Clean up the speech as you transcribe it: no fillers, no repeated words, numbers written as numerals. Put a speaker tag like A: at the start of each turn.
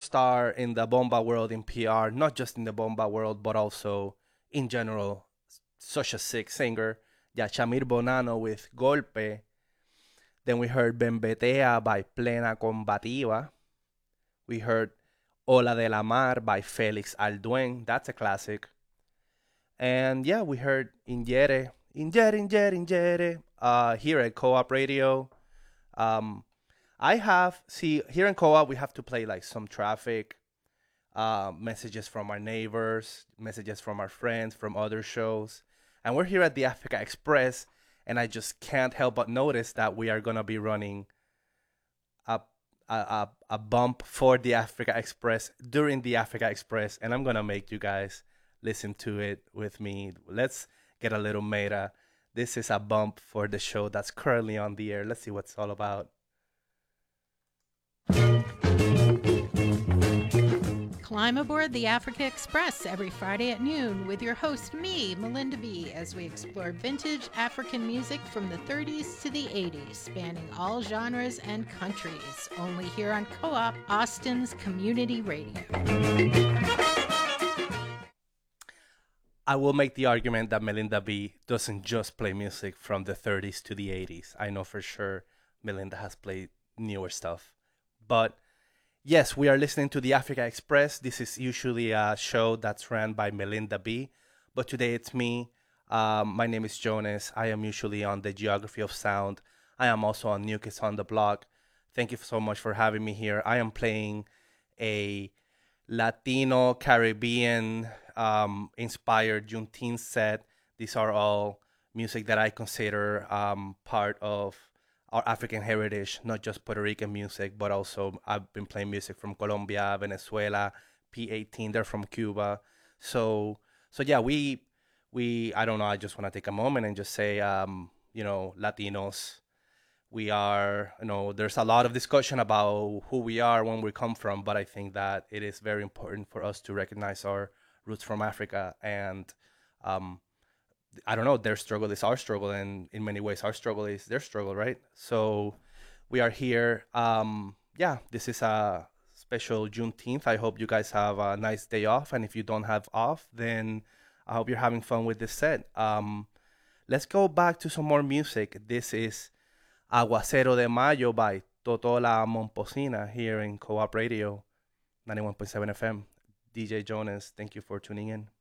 A: star in the bomba world in PR, not just in the bomba world, but also in general. Such a sick singer. Yachamir Bonano with Golpe. Then we heard Bembetea by Plena Combativa. We heard Ola de la Mar by Felix Alduen. That's a classic. And yeah, we heard Ingere, here at Co-op Radio. Um, here in Co-op, we have to play like some traffic, messages from our neighbors, messages from our friends, from other shows. And we're here at the Africa Express, and I just can't help but notice that we are going to be running a bump for the Africa Express during the Africa Express, and I'm going to make you guys listen to it with me. Let's get a little meta. This is a bump for the show that's currently on the air. Let's see what it's all about.
B: Climb aboard the Africa Express every Friday at noon with your host, me, Melinda B., as we explore vintage African music from the 30s to the 80s, spanning all genres and countries. Only here on Co-op, Austin's community radio.
A: I will make the argument that Melinda B. doesn't just play music from the 30s to the 80s. I know for sure Melinda has played newer stuff. But yes, we are listening to the Africa Express. This is usually a show that's ran by Melinda B. But today it's me. My name is Jonas. I am usually on the Geography of Sound. I am also on New Kids on the Block. Thank you so much for having me here. I am playing a Latino, Caribbean inspired Juneteenth set. These are all music that I consider part of our African heritage, not just Puerto Rican music, but also I've been playing music from Colombia, Venezuela, P18, they're from Cuba. So yeah, we I don't know, I just want to take a moment and just say, Latinos, we are, there's a lot of discussion about who we are, when we come from, but I think that it is very important for us to recognize our roots from Africa. And I don't know, their struggle is our struggle, and in many ways our struggle is their struggle, right? So we are here. This is a special Juneteenth. I hope you guys have a nice day off, and if you don't have off, then I hope you're having fun with this set. Let's go back to some more music. This is Aguacero de Mayo by Totola Momposina here in Co-op Radio, 91.7 FM. DJ Jonas, thank you for tuning in.